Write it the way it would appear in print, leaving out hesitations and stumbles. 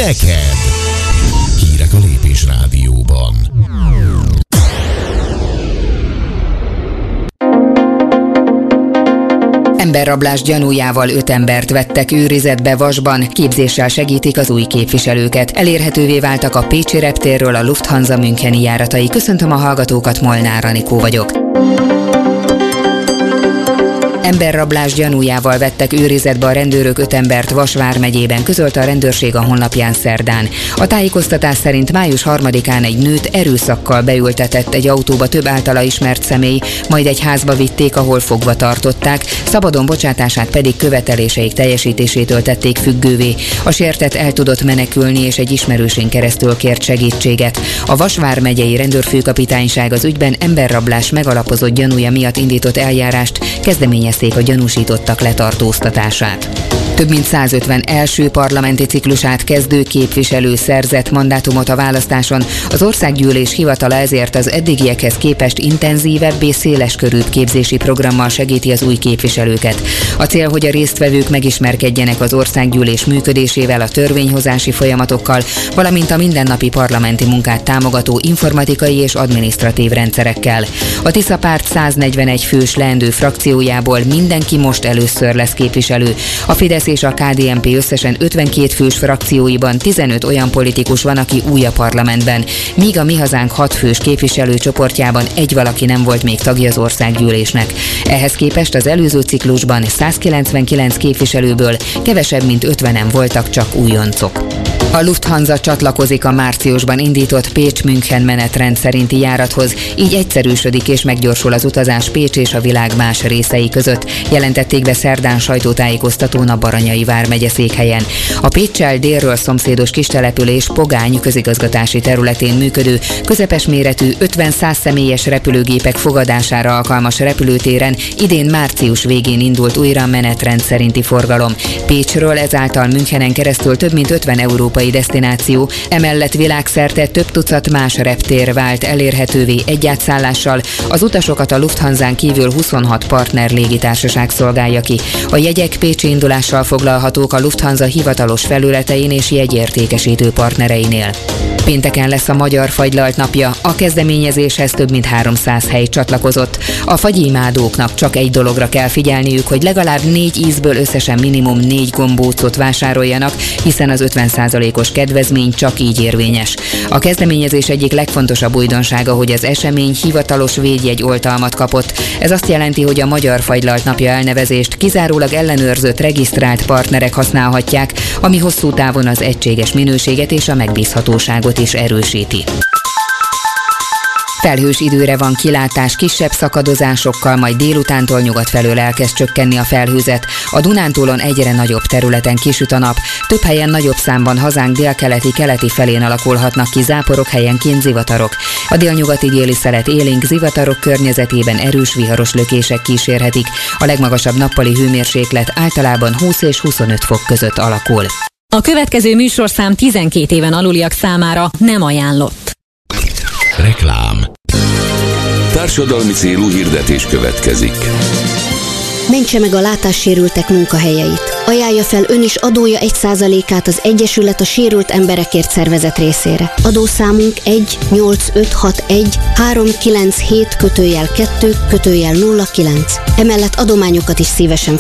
neked. Hírek a Lépés Rádióban. Emberrablás gyanújával 5 embert vettek őrizetbe Vasban, képzéssel segítik az új képviselőket. Elérhetővé váltak a pécsi reptérről a Lufthansa müncheni járatai. Köszöntöm a hallgatókat, Molnár Anikó vagyok. Emberrablás gyanújával vettek őrizetbe a rendőrök 5 embert Vas vármegyében, közölte a rendőrség a honlapján szerdán. A tájékoztatás szerint május 3-án egy nőt erőszakkal beültetett egy autóba több általa ismert személy, majd egy házba vitték, ahol fogva tartották, szabadon bocsátását pedig követeléseik teljesítésétől tették függővé. A sértett el tudott menekülni, és egy ismerősén keresztül kért segítséget. A Vas vármegyei rendőrfőkapitányság az ügyben emberrablás megalapozott gyanúja miatt indított eljárást, kezdeményezték a gyanúsítottak letartóztatását. Több mint 150 első parlamenti ciklusát kezdő képviselő szerzett mandátumot a választáson. Az Országgyűlés hivatala ezért az eddigiekhez képest intenzívebb és széleskörűbb képzési programmal segíti az új képviselőket. A cél, hogy a résztvevők megismerkedjenek az Országgyűlés működésével, a törvényhozási folyamatokkal, valamint a mindennapi parlamenti munkát támogató informatikai és adminisztratív rendszerekkel. A Tisza párt 141 fős leendő frakciójából mindenki most először lesz képviselő. A Fidesz és a KDNP összesen 52 fős frakcióiban 15 olyan politikus van, aki új a parlamentben, míg a Mi Hazánk 6 fős képviselőcsoportjában egy valaki nem volt még tagja az Országgyűlésnek. Ehhez képest az előző ciklusban 199 képviselőből kevesebb mint 50-en voltak csak újoncok. A Lufthansa csatlakozik a márciusban indított Pécs-München menetrend szerinti járathoz, így egyszerűsödik és meggyorsul az utazás Pécs és a világ más részei között, jelentették be szerdán sajtótájékoztatón a Baranyai vármegye székhelyen. A Péccsel délről szomszédos kistelepülés Pogány közigazgatási területén működő, közepes méretű 50-100 személyes repülőgépek fogadására alkalmas repülőtéren idén március végén indult újra menetrend szerinti forgalom. Pécsről ezáltal Münchenen keresztül több mint 50 európai desztináció, emellett világszerte több tucat más reptér vált elérhetővé egy átszállással, az utasokat a Lufthansán kívül 26 partner légitársaság szolgálja ki. A jegyek pécsi indulással foglalhatók a Lufthansa hivatalos felületein és jegyértékesítő partnereinél. Pénteken lesz a Magyar Fagylalt napja, a kezdeményezéshez több mint 300 hely csatlakozott. A fagyimádóknak csak egy dologra kell figyelniük, hogy legalább 4 ízből összesen minimum 4 gombócot vásároljanak, hiszen az 50%-os kedvezmény csak így érvényes. A kezdeményezés egyik legfontosabb újdonsága, hogy az esemény hivatalos védjegy oltalmat kapott. Ez azt jelenti, hogy a Magyar Fagylalt napja elnevezést kizárólag ellenőrzött, regisztrált partnerek használhatják, ami hosszú távon az egységes minőséget és a megbízhatóságot is erősíti. Felhős időre van kilátás, kisebb szakadozásokkal, majd délutántól nyugat felől elkezd csökkenni a felhőzet. A Dunántúlon egyre nagyobb területen kisüt a nap, több helyen nagyobb számban hazánk délkeleti-keleti felén alakulhatnak ki záporok, helyenként zivatarok. A délnyugati déli szelet élénk, zivatarok környezetében erős viharos lökések kísérhetik. A legmagasabb nappali hőmérséklet általában 20 és 25 fok között alakul. A következő műsorszám 12 éven aluliak számára nem ajánlott. Reklám. Társadalmi célú hirdetés következik. Mentse meg a látássérültek munkahelyeit. Ajánlja fel ön is adója 1%-át az Egyesület a Sérült Emberekért szervezet részére. Adószámunk 18561-397-2-09. Emellett adományokat is szívesen